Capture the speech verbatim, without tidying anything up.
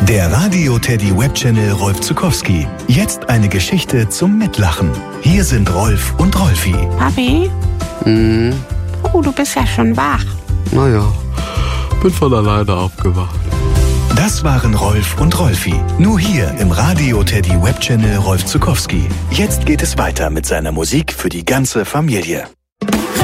Der Radio Teddy Webchannel Rolf Zuckowski. Jetzt eine Geschichte zum Mitlachen. Hier sind Rolf und Rolfi. Papi? Mhm. Oh, du bist ja schon wach. Naja, bin von alleine aufgewacht. Das waren Rolf und Rolfi. Nur hier im Radio Teddy Webchannel Rolf Zuckowski. Jetzt geht es weiter mit seiner Musik für die ganze Familie.